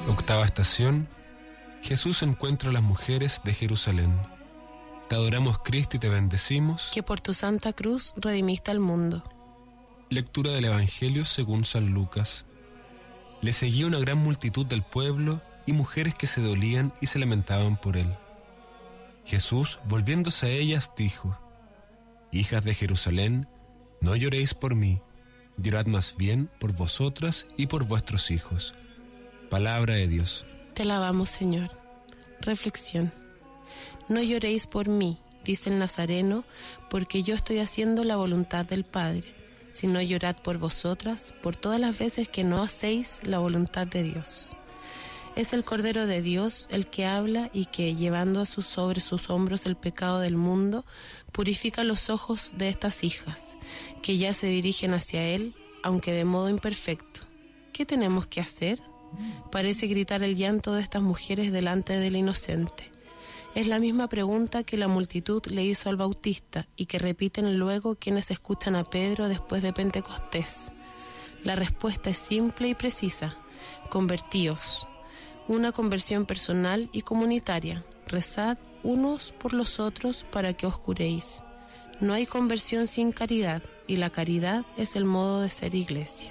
Octava estación. Jesús encuentra a las mujeres de Jerusalén. Te adoramos, Cristo, y te bendecimos, que por tu santa cruz redimiste al mundo. Lectura del Evangelio según San Lucas. Le seguía una gran multitud del pueblo y mujeres que se dolían y se lamentaban por él. Jesús, volviéndose a ellas, dijo: Hijas de Jerusalén, no lloréis por mí, llorad más bien por vosotras y por vuestros hijos. Palabra de Dios. Te alabamos, Señor. Reflexión. No lloréis por mí, dice el Nazareno, porque yo estoy haciendo la voluntad del Padre, sino llorad por vosotras, por todas las veces que no hacéis la voluntad de Dios. Es el Cordero de Dios el que habla y que, llevando sobre sus hombros el pecado del mundo, purifica los ojos de estas hijas, que ya se dirigen hacia Él, aunque de modo imperfecto. ¿Qué tenemos que hacer? Parece gritar el llanto de estas mujeres delante del inocente. Es la misma pregunta que la multitud le hizo al Bautista y que repiten luego quienes escuchan a Pedro después de Pentecostés. La respuesta es simple y precisa: convertíos. Una conversión personal y comunitaria. Rezad unos por los otros para que os curéis. No hay conversión sin caridad, y la caridad es el modo de ser iglesia.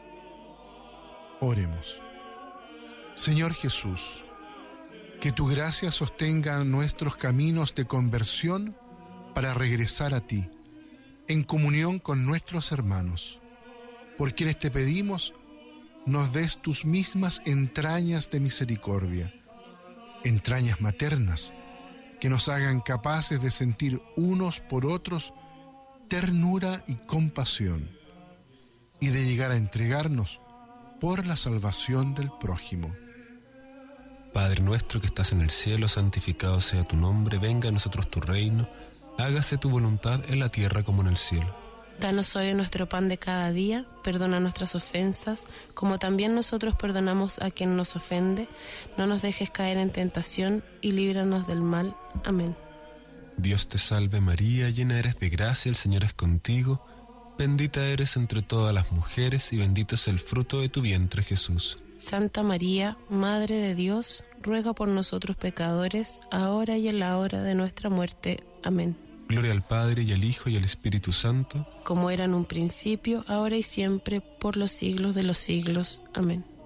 Oremos. Señor Jesús, que tu gracia sostenga nuestros caminos de conversión para regresar a ti, en comunión con nuestros hermanos. Por quienes te pedimos, nos des tus mismas entrañas de misericordia, entrañas maternas, que nos hagan capaces de sentir unos por otros ternura y compasión, y de llegar a entregarnos por la salvación del prójimo. Padre nuestro que estás en el cielo, santificado sea tu nombre, venga a nosotros tu reino, hágase tu voluntad en la tierra como en el cielo. Danos hoy nuestro pan de cada día, perdona nuestras ofensas, como también nosotros perdonamos a quien nos ofende. No nos dejes caer en tentación y líbranos del mal. Amén. Dios te salve María, llena eres de gracia, el Señor es contigo. Bendita eres entre todas las mujeres y bendito es el fruto de tu vientre, Jesús. Santa María, Madre de Dios, ruega por nosotros pecadores, ahora y en la hora de nuestra muerte. Amén. Gloria al Padre, y al Hijo, y al Espíritu Santo, como era en un principio, ahora y siempre, por los siglos de los siglos. Amén.